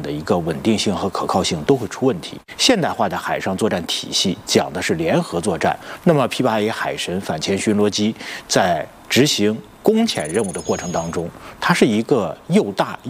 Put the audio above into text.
的一个稳定性和可靠性都会出问题。现代化的海上作战体系讲的是联合作战，那么 P8A 海神反潜巡逻机在执行攻潜任务的过程当中，它是一个又大